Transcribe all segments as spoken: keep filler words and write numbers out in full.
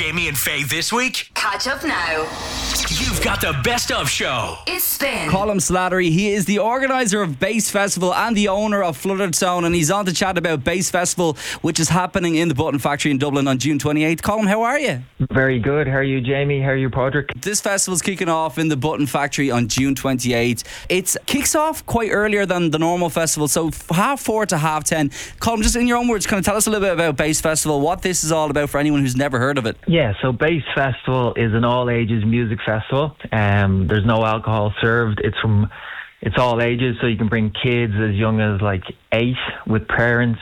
Jamie and Faye this week? Catch up now. You've got the best of show. It's Spin. Colm Slattery, he is the organiser of Bass Festival and the owner of Fluttered Zone, and he's on to chat about Bass Festival, which is happening in the Button Factory in Dublin on June twenty-eighth. Colm, how are you? Very good. How are you, Jamie? How are you, Patrick? This festival's kicking off in the Button Factory on June twenty-eighth. It kicks off quite earlier than the normal festival, so half four to half ten. Colm, just in your own words, kind of tell us a little bit about Bass Festival, what this is all about for anyone who's never heard of it. Yeah, so Bass Festival is an all-ages music festival. Um, there's no alcohol served. It's from, it's all ages, so you can bring kids as young as like eight with parents.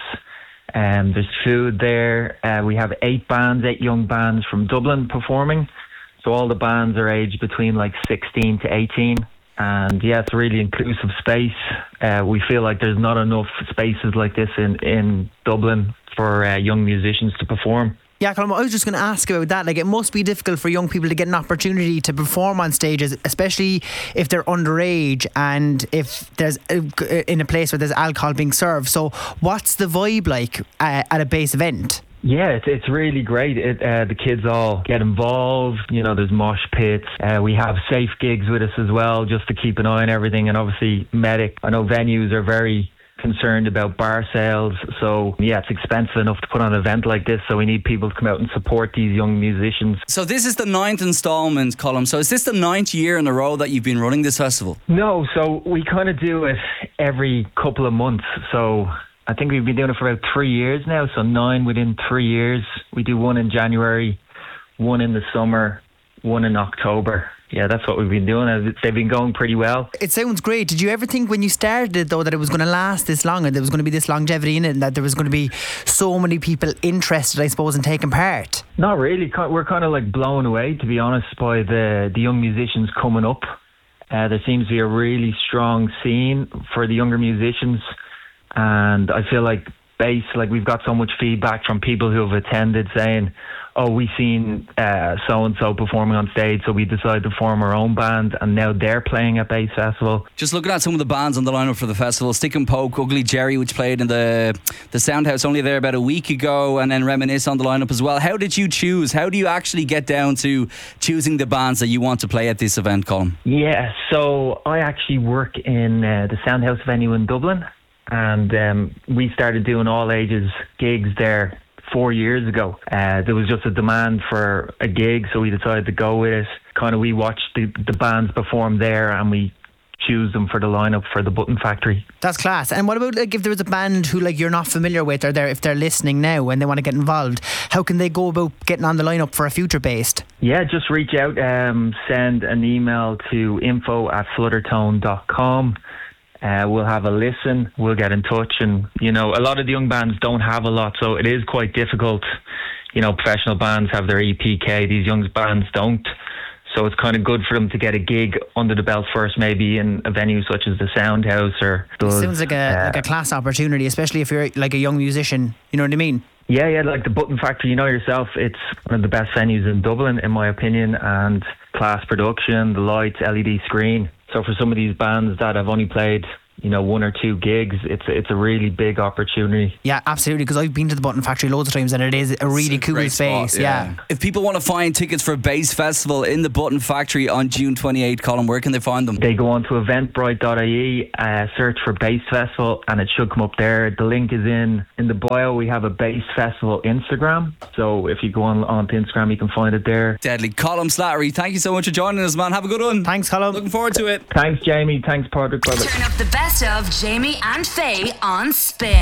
Um, there's food there. Uh, we have eight bands, eight young bands from Dublin performing. So all the bands are aged between like sixteen to eighteen. And yeah, it's a really inclusive space. Uh, we feel like there's not enough spaces like this in, in Dublin for uh, young musicians to perform. Yeah, Colm, I was just going to ask about that. Like, it must be difficult for young people to get an opportunity to perform on stages, especially if they're underage and if there's in a place where there's alcohol being served. So, what's the vibe like uh, at a Bass event? Yeah, it's, it's really great. It, uh, the kids all get involved. You know, there's mosh pits. Uh, we have safe gigs with us as well, just to keep an eye on everything. And obviously, Medic. I know venues are very concerned about bar sales, so yeah, it's expensive enough to put on an event like this, so we need people to come out and support these young musicians. So this is the ninth instalment, Colm. So is this the ninth year in a row that you've been running this festival? No, so we kind of do it every couple of months. So I think we've been doing it for about three years now, so nine within three years. We do one in January, one in the summer, one in October. Yeah, that's what we've been doing. They've been going pretty well. It sounds great. Did you ever think when you started it, though, that it was going to last this long and there was going to be this longevity in it and that there was going to be so many people interested, I suppose, in taking part? Not really. We're kind of like blown away, to be honest, by the, the young musicians coming up. Uh, there seems to be a really strong scene for the younger musicians. And I feel like bass, like we've got so much feedback from people who have attended saying, oh, we seen uh, so-and-so performing on stage, so we decided to form our own band, and now they're playing at Bass Festival. Just looking at some of the bands on the lineup for the festival, Stick and Poke, Ugly Jerry, which played in the the Soundhouse only there about a week ago, and then Reminisce on the lineup as well. How did you choose? How do you actually get down to choosing the bands that you want to play at this event, Colm? Yeah, so I actually work in uh, the Soundhouse venue in Dublin, and um, we started doing all-ages gigs there four years ago. Uh, there was just a demand for a gig, so we decided to go with it. Kind of we watched the, the bands perform there and we choose them for the lineup for the Button Factory. That's class. And what about like if there was a band who like you're not familiar with, or they're, if they're listening now and they want to get involved, how can they go about getting on the lineup for a future based? Yeah, just reach out, um, send an email to info at fluttertone dot com. Uh, we'll have a listen, we'll get in touch, and you know, a lot of the young bands don't have a lot, so it is quite difficult. You know, professional bands have their E P K, these young bands don't, so it's kind of good for them to get a gig under the belt first, maybe in a venue such as the Soundhouse or does, sounds like a uh, like a class opportunity, especially if you're like a young musician, you know what I mean? Yeah, yeah, like the Button Factory, you know yourself, it's one of the best venues in Dublin, in my opinion, and class production, the lights, L E D screen. So for some of these bands that have only played, you know, one or two gigs, it's it's a really big opportunity. Yeah, absolutely, because I've been to the Button Factory loads of times and it is a really it's a cool great space. Spot, yeah. yeah. If people want to find tickets for Bass Festival in the Button Factory on June twenty-eighth, Colm, where can they find them? They go on to eventbrite dot I E, uh, search for Bass Festival, and it should come up there. The link is in in the bio. We have a Bass Festival Instagram, so if you go on onto Instagram, you can find it there. Deadly. Colm Slattery, thank you so much for joining us, man. Have a good one. Thanks, Colm. Looking forward to it. Thanks, Jamie. Thanks, Patrick. Brother. Turn up the best of Jamie and Faye on Spin.